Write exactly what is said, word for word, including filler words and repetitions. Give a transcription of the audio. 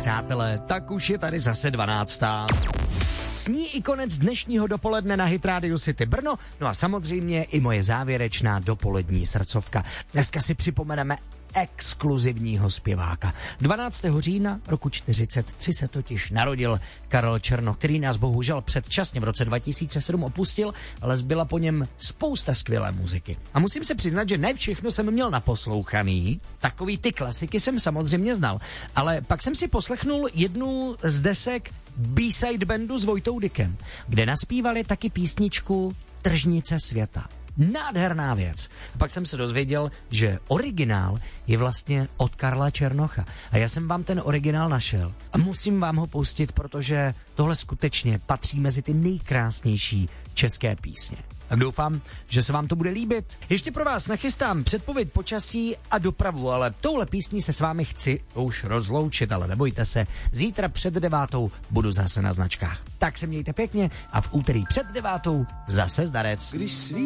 přátelé, tak už je tady zase dvanáctá. Sní i konec dnešního dopoledne na Hit Radio City Brno, no a samozřejmě i moje závěrečná dopolední srdcovka. Dneska si připomeneme exkluzivního zpěváka. dvanáctého října roku čtyřicet tři se totiž narodil Karel Černoch, který nás bohužel předčasně v roce dva tisíce sedm opustil, ale zbyla po něm spousta skvělé muziky. A musím se přiznat, že ne všechno jsem měl naposlouchaný, takový ty klasiky jsem samozřejmě znal, ale pak jsem si poslechnul jednu z desek B-side bandu s Vojtou Dykem, kde naspívali taky písničku Tržnice světa. Nádherná věc. A pak jsem se dozvěděl, že originál je vlastně od Karla Černocha. A já jsem vám ten originál našel. A musím vám ho pustit, protože tohle skutečně patří mezi ty nejkrásnější české písně. Tak doufám, že se vám to bude líbit. Ještě pro vás nachystám předpověď počasí a dopravu, ale touhle písní se s vámi chci už rozloučit, ale nebojte se, zítra před devátou budu zase na značkách. Tak se mějte pěkně a v úterý před devátou zase zdarec. Když